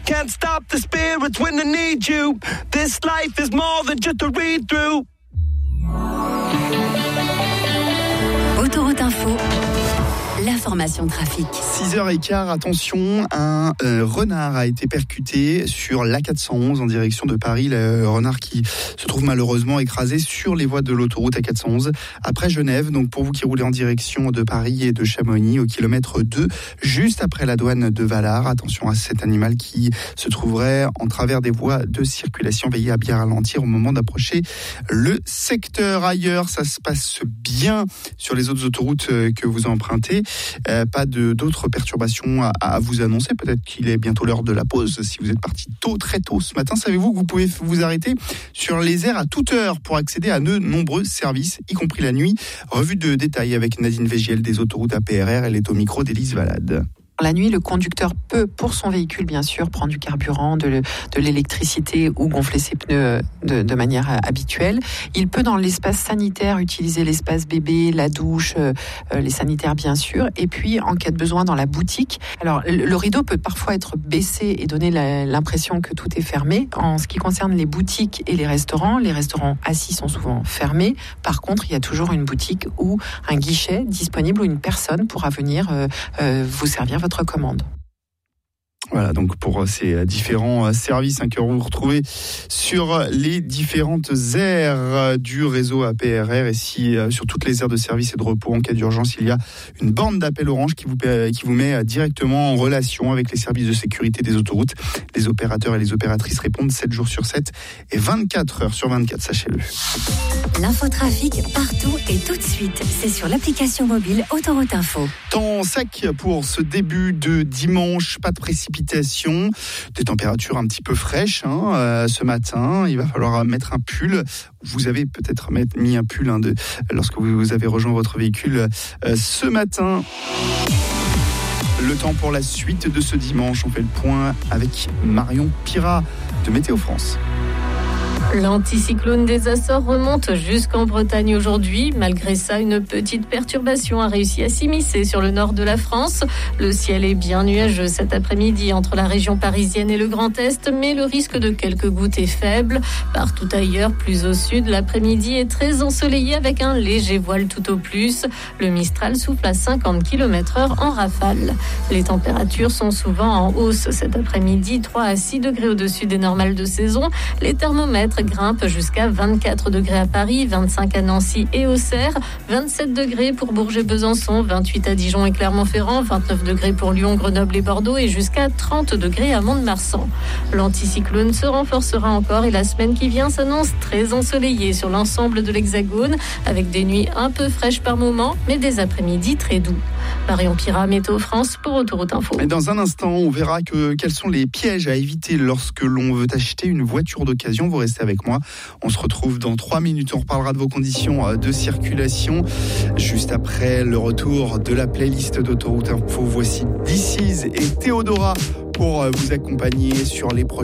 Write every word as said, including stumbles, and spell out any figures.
can't stop the spirits when they need you. This life is more than just a read-through. Autoroute Info, l'information trafic. six heures quinze, attention, un euh, renard a été percuté sur l'A quatre cent onze en direction de Paris. Le renard qui se trouve malheureusement écrasé sur les voies de l'autoroute A quatre cent onze après Genève. Donc pour vous qui roulez en direction de Paris et de Chamonix au kilomètre deux, juste après la douane de Valard, attention à cet animal qui se trouverait en travers des voies de circulation. Veillez à bien ralentir au moment d'approcher le secteur. Ailleurs, ça se passe bien sur les autres autoroutes que vous empruntez. Euh, pas de, d'autres perturbations à, à vous annoncer. Peut-être qu'il est bientôt l'heure de la pause. Si vous êtes parti tôt, très tôt ce matin, savez-vous que vous pouvez vous arrêter sur les aires à toute heure pour accéder à de nombreux services, y compris la nuit. Revue de détail avec Nadine Végiel des autoroutes A P R R. Elle est au micro d'Élise Valade. La nuit, le conducteur peut, pour son véhicule, bien sûr, prendre du carburant, de, le, de l'électricité ou gonfler ses pneus de, de manière habituelle. Il peut, dans l'espace sanitaire, utiliser l'espace bébé, la douche, euh, les sanitaires, bien sûr. Et puis, en cas de besoin, dans la boutique. Alors, le, le rideau peut parfois être baissé et donner la, l'impression que tout est fermé. En ce qui concerne les boutiques et les restaurants, les restaurants assis sont souvent fermés. Par contre, il y a toujours une boutique ou un guichet disponible où une personne pourra venir euh, euh, vous servir votre commande. Voilà, donc pour ces différents services hein, que vous retrouvez sur les différentes aires du réseau A P R R et si sur toutes les aires de service et de repos en cas d'urgence, il y a une borne d'appel orange qui vous, qui vous met directement en relation avec les services de sécurité des autoroutes. Les opérateurs et les opératrices répondent sept jours sur sept et vingt-quatre heures sur vingt-quatre, sachez-le. L'infotrafic partout et tout de suite, c'est sur l'application mobile Autoroute Info. Temps sec pour ce début de dimanche, pas de précipitations, des températures un petit peu fraîches hein, euh, ce matin. Il va falloir mettre un pull. Vous avez peut-être mis un pull hein, de, lorsque vous avez rejoint votre véhicule euh, ce matin. Le temps pour la suite de ce dimanche, on fait le point avec Marion Pirat de Météo France. L'anticyclone des Açores remonte jusqu'en Bretagne aujourd'hui. Malgré ça, une petite perturbation a réussi à s'immiscer sur le nord de la France. Le ciel est bien nuageux cet après-midi entre la région parisienne et le Grand Est, mais le risque de quelques gouttes est faible. Partout ailleurs, plus au sud, l'après-midi est très ensoleillé avec un léger voile tout au plus. Le Mistral souffle à cinquante kilomètres heure en rafale. Les températures sont souvent en hausse cet après-midi, trois à six degrés au-dessus des normales de saison. Les thermomètres grimpe jusqu'à vingt-quatre degrés à Paris, vingt-cinq à Nancy et Auxerre, vingt-sept degrés pour Bourges et Besançon, vingt-huit à Dijon et Clermont-Ferrand, vingt-neuf degrés pour Lyon, Grenoble et Bordeaux et jusqu'à trente degrés à Mont-de-Marsan. L'anticyclone se renforcera encore et la semaine qui vient s'annonce très ensoleillée sur l'ensemble de l'Hexagone, avec des nuits un peu fraîches par moments, mais des après-midi très doux. Marion Pirat, Météo France pour Autoroute Info. Et dans un instant, on verra que, quels sont les pièges à éviter lorsque l'on veut acheter une voiture d'occasion. Vous restez avec moi. On se retrouve dans trois minutes. On reparlera de vos conditions de circulation. Juste après le retour de la playlist d'Autoroute Info, voici This Is et Théodora pour vous accompagner sur les prochains